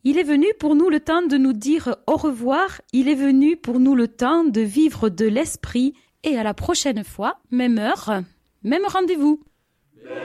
Il est venu pour nous le temps de nous dire au revoir. Il est venu pour nous le temps de vivre de l'esprit. Et à la prochaine fois, même heure, même rendez-vous.